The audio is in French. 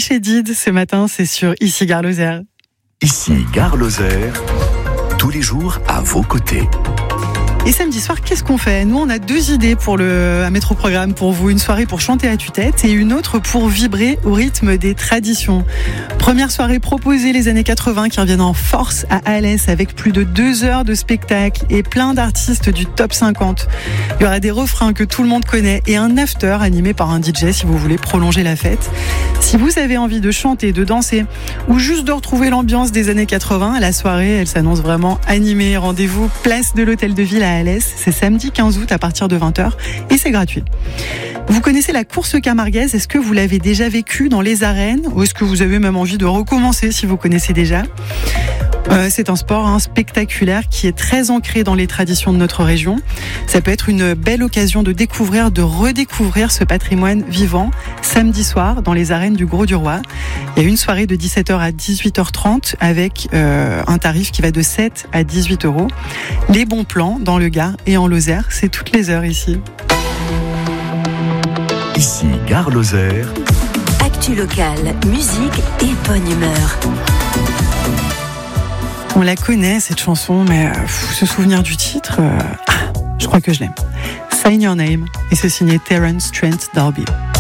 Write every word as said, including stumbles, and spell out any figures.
Rich et Did, ce matin, c'est sur Ici Gare Lozère. Ici Gare Lozère, tous les jours à vos côtés. Et samedi soir, qu'est-ce qu'on fait ? Nous, on a deux idées pour le Métro Programme pour vous. Une soirée pour chanter à tue-tête et une autre pour vibrer au rythme des traditions. Première soirée proposée les années quatre-vingts qui reviennent en force à Alès avec plus de deux heures de spectacle et plein d'artistes du top cinquante. Il y aura des refrains que tout le monde connaît et un after animé par un D J si vous voulez prolonger la fête. Si vous avez envie de chanter, de danser ou juste de retrouver l'ambiance des années quatre-vingts, la soirée, elle s'annonce vraiment animée. Rendez-vous place de l'Hôtel de Ville à Alès, c'est samedi quinze août à partir de vingt heures et c'est gratuit. Vous connaissez la course camarguaise, est-ce que vous l'avez déjà vécue dans les arènes ou est-ce que vous avez même envie de recommencer si vous connaissez déjà ? Euh, c'est un sport hein, spectaculaire qui est très ancré dans les traditions de notre région. Ça peut être une belle occasion de découvrir, de redécouvrir ce patrimoine vivant samedi soir dans les arènes du Grau-du-Roi. Il y a une soirée de dix-sept heures à dix-huit heures trente avec euh, un tarif qui va de sept à dix-huit euros. Les bons plans dans le Gard et en Lozère, c'est toutes les heures ici. Ici Gare Lozère. Actu locale, musique et bonne humeur. On la connaît cette chanson, mais euh, pff, se souvenir du titre, euh, ah, je crois que je l'aime. Sign Your Name, et c'est signé Terence Trent D'Arby.